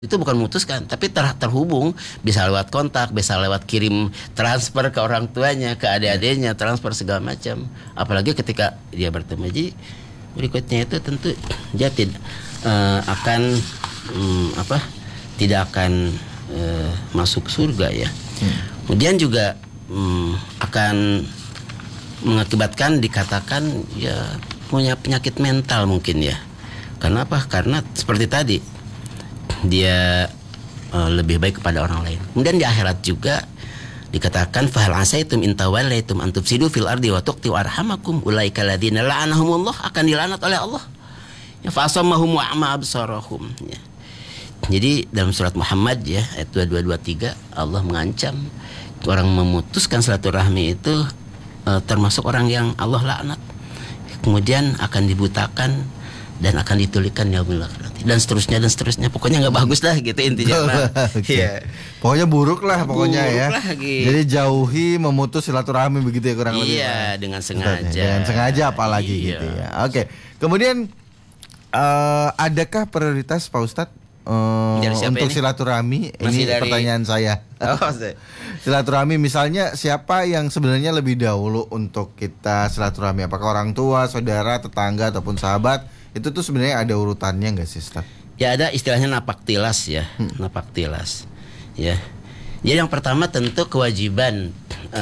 Itu bukan memutuskan, tapi terhubung, bisa lewat kontak, bisa lewat kirim transfer ke orang tuanya, ke adik-adiknya, transfer segala macam. Apalagi ketika dia bertemu, jadi berikutnya itu tentu dia tidak akan tidak akan masuk surga ya. Kemudian juga akan mengakibatkan dikatakan ya punya penyakit mental mungkin ya. Karena apa? Karena seperti tadi dia lebih baik kepada orang lain. Kemudian di akhirat juga dikatakan fahal asaitum in tawallaitum an tufsidu fil ardi wa tuqtiu arhamakum ulaika alladziina la'anahumullah, akan dilaknat oleh Allah. Ya fasammahum wa a'ma absarahum ya. Jadi dalam surat Muhammad ya ayat 2223 Allah mengancam orang memutuskan silaturahmi itu termasuk orang yang Allah laknat. Kemudian akan dibutakan dan akan ditulikan yaumil akhirat dan seterusnya pokoknya nggak bagus lah gitu intinya. Okay. Ya. Pokoknya buruk lah pokoknya buruk ya lah, gitu. Jadi jauhi memutus silaturahmi begitu ya kurang lebih. Iya dengan sengaja. Dengan sengaja apalagi gitu ya. Oke. Kemudian adakah prioritas Pak Ustadz untuk ini? Silaturahmi? Masih ini dari... pertanyaan saya. Silaturahmi misalnya siapa yang sebenarnya lebih dahulu untuk kita silaturahmi? Apakah orang tua, saudara, tetangga ataupun sahabat? Itu tuh sebenarnya ada urutannya nggak sih, Ustaz? Ya ada istilahnya napak tilas ya, napak tilas. Ya. Jadi yang pertama tentu kewajiban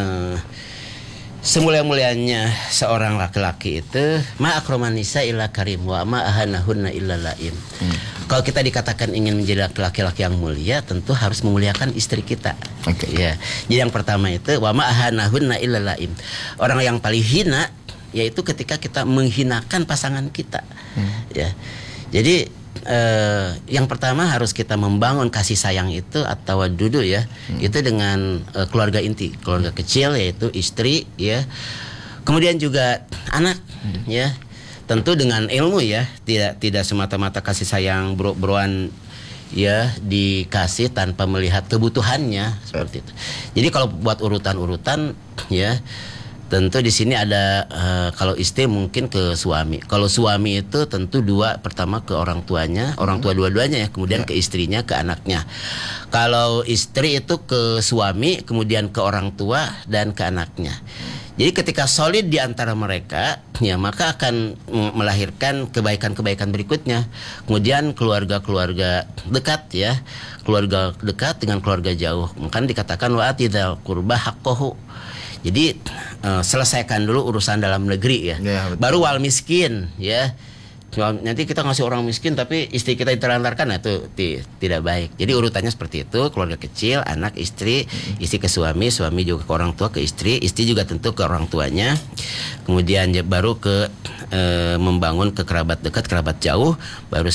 semulia-mulianya seorang laki-laki itu ma akraman nisa illa karim wa ma ahanahunna illa laim. Kalau kita dikatakan ingin menjadi laki-laki yang mulia, tentu harus memuliakan istri kita. Okay. Ya. Jadi yang pertama itu wa ma ahanahunna illa laim. Orang yang paling hina yaitu ketika kita menghinakan pasangan kita. Ya. Jadi yang pertama harus kita membangun kasih sayang itu atau wadudu ya. Itu dengan keluarga inti, keluarga kecil yaitu istri ya. Kemudian juga anak ya. Tentu dengan ilmu ya, tidak semata-mata kasih sayang bro-broan ya dikasih tanpa melihat kebutuhannya seperti itu. Jadi kalau buat urutan-urutan ya tentu di sini ada kalau istri mungkin ke suami. Kalau suami itu tentu dua, pertama ke orang tuanya, orang tua dua-duanya ya, kemudian ke istrinya, ke anaknya. Kalau istri itu ke suami, kemudian ke orang tua dan ke anaknya. Jadi ketika solid di antara mereka, ya maka akan melahirkan kebaikan-kebaikan berikutnya. Kemudian keluarga-keluarga dekat ya, keluarga dekat dengan keluarga jauh. Maka dikatakan wa atidal qurba haqqahu. Jadi selesaikan dulu urusan dalam negeri ya. Baru wal miskin ya. Nanti kita ngasih orang miskin tapi istri kita ditelantarkan, nah itu tidak baik. Jadi urutannya seperti itu, keluarga kecil, anak, istri ke suami, suami juga ke orang tua, ke istri juga tentu ke orang tuanya. Kemudian baru ke membangun ke kerabat dekat, kerabat jauh, baru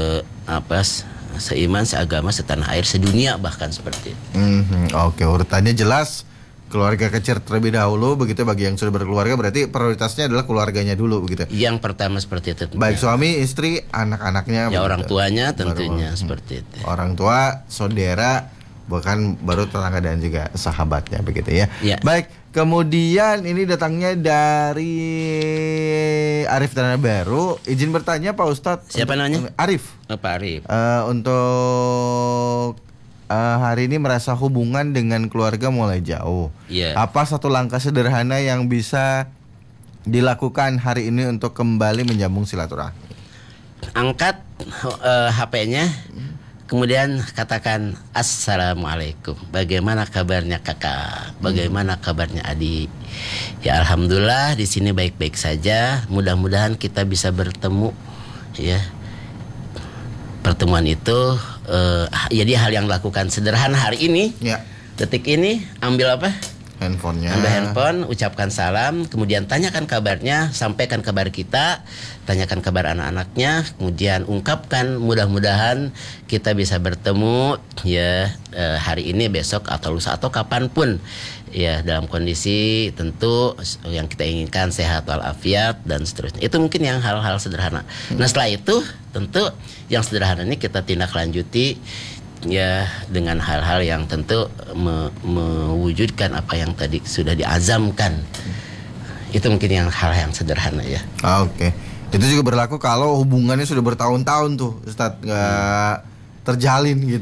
seiman, seagama, setanah air, sedunia bahkan seperti itu. Oke, urutannya jelas. Keluarga kecil terlebih dahulu, begitu bagi yang sudah berkeluarga berarti prioritasnya adalah keluarganya dulu begitu. Yang pertama seperti itu. Baik suami, istri, anak-anaknya. Ya begitu. Orang tuanya tentunya seperti itu. Orang tua, saudara, bahkan baru tetangga dan juga sahabatnya begitu ya. Baik, kemudian ini datangnya dari Arif Tanah Baru. Izin bertanya Pak Ustadz. Siapa namanya? Arif. Pak Arif. Untuk hari ini merasa hubungan dengan keluarga mulai jauh. Apa satu langkah sederhana yang bisa dilakukan hari ini untuk kembali menyambung silaturahmi? Angkat HP-nya, kemudian katakan assalamualaikum. Bagaimana kabarnya kakak? Bagaimana kabarnya adik? Ya alhamdulillah di sini baik-baik saja. Mudah-mudahan kita bisa bertemu ya. Pertemuan itu jadi hal yang dilakukan sederhana hari ini ya. Detik ini ambil apa? Handphonenya. Ambil handphone, ucapkan salam, kemudian tanyakan kabarnya, sampaikan kabar kita, tanyakan kabar anak-anaknya, kemudian ungkapkan mudah-mudahan kita bisa bertemu ya hari ini, besok atau lusa atau kapanpun ya dalam kondisi tentu yang kita inginkan sehat walafiat dan seterusnya. Itu mungkin yang hal-hal sederhana. Nah setelah itu tentu yang sederhana ini kita tindak lanjuti ya dengan hal-hal yang tentu mewujudkan apa yang tadi sudah diazamkan. Itu mungkin yang hal yang sederhana ya. Oke. Itu juga berlaku kalau hubungannya sudah bertahun-tahun tuh Ustadz nggak terjalin gitu.